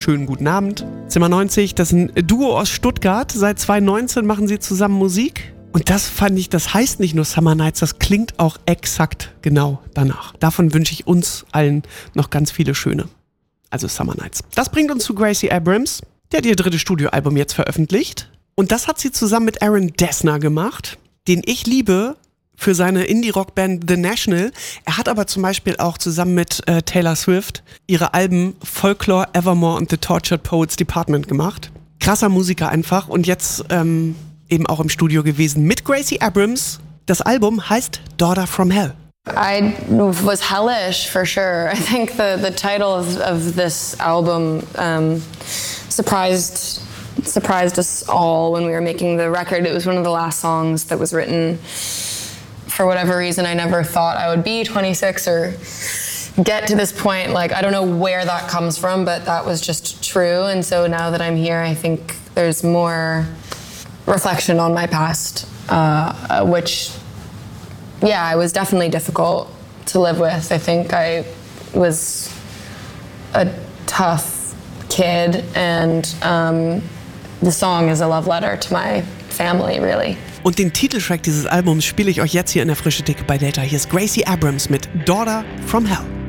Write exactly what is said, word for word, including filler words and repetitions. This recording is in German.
schönen guten Abend. Zimmer neunzig, das ist ein Duo aus Stuttgart. Seit zwanzig neunzehn machen sie zusammen Musik. Und das fand ich, das heißt nicht nur Summer Nights, das klingt auch exakt genau danach. Davon wünsche ich uns allen noch ganz viele schöne. Also Summer Nights. Das bringt uns zu Gracie Abrams. Die hat ihr drittes Studioalbum jetzt veröffentlicht. Und das hat sie zusammen mit Aaron Dessner gemacht, den ich liebe für seine Indie-Rock-Band The National. Er hat aber zum Beispiel auch zusammen mit äh, Taylor Swift ihre Alben Folklore, Evermore und The Tortured Poets Department gemacht. Krasser Musiker einfach und jetzt ähm, eben auch im Studio gewesen mit Gracie Abrams. Das Album heißt Daughter from Hell. I was hellish for sure. I think the, the title of, of this album um, surprised surprised us all when we were making the record. It was one of the last songs that was written. For whatever reason, I never thought I would be twenty-six or get to this point. Like, I don't know where that comes from, but that was just true. And so now that I'm here, I think there's more reflection on my past, uh, which, yeah, it was definitely difficult to live with. I think I was a tough kid, and um, the song is a love letter to my family, really. Und den Titeltrack dieses Albums spiele ich euch jetzt hier in der Frische Theke bei Delta. Hier ist Gracie Abrams mit Daughter from Hell.